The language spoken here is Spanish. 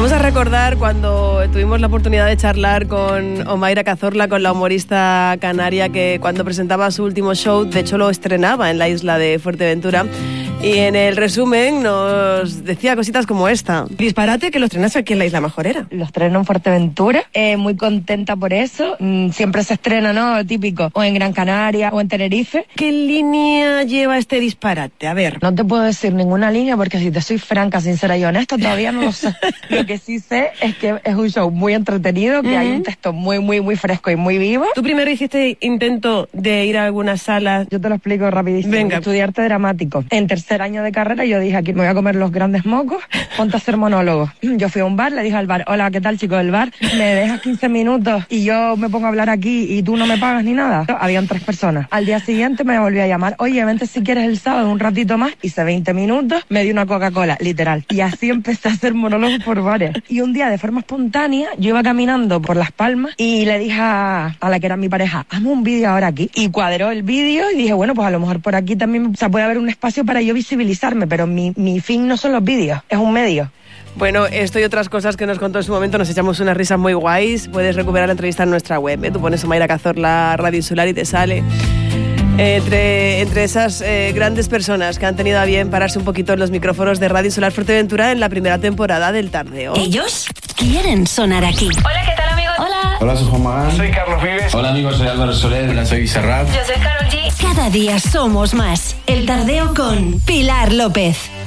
Vamos a recordar cuando tuvimos la oportunidad de charlar con Omaira Cazorla, con la humorista canaria que cuando presentaba su último show, de hecho lo estrenaba en la isla de Fuerteventura, y en el resumen nos decía cositas como esta. Disparate que lo estrenaste aquí en la Isla Majorera. Lo estreno en Fuerteventura, muy contenta por eso. Siempre se estrena, ¿no? Típico, o en Gran Canaria o en Tenerife. ¿Qué línea lleva este disparate? A ver. No te puedo decir ninguna línea porque si te soy franca, sincera y honesta, todavía no lo sé. Lo que sí sé es que es un show muy entretenido, que hay un texto muy fresco y muy vivo. ¿Tú primero hiciste intento de ir a algunas salas? Yo te lo explico rapidísimo. Venga. Estudié arte dramático. En tercer año de carrera yo dije, aquí me voy a comer los grandes mocos, ponte a hacer monólogos. Yo fui a un bar, le dije al bar, hola, ¿qué tal, chico del bar? ¿Me dejas 15 minutos y yo me pongo a hablar aquí y tú no me pagas ni nada? Habían 3 personas. Al día siguiente me volví a llamar, oye, vente si quieres el sábado un ratito más. Hice 20 minutos, me di una Coca-Cola, literal. Y así empecé a hacer monólogos por bares. Y un día, de forma espontánea, yo iba caminando por Las Palmas y le dije a la que era mi pareja, hazme un vídeo ahora aquí. Y cuadró el vídeo y dije, bueno, pues a lo mejor por aquí también puede haber un espacio para yo visibilizarme, pero mi fin no son los vídeos, es un medio. Bueno, esto y otras cosas que nos contó en su momento, nos echamos unas risas muy guays. Puedes recuperar la entrevista en nuestra web, ¿eh? Tú pones Omaira Cazorla Radio Insular y te sale. Entre esas grandes personas que han tenido a bien pararse un poquito en los micrófonos de Radio Insular Fuerteventura en la primera temporada del Tardeo. Ellos quieren sonar aquí. Hola, ¿qué tal, amigos? Hola. Hola, soy Juan Magán. Soy Carlos Vives. Hola, amigos, soy Álvaro Soler. Hola, soy Bizarrap. Yo soy Karol G. Cada día somos más. El Tardeo con Pilar López.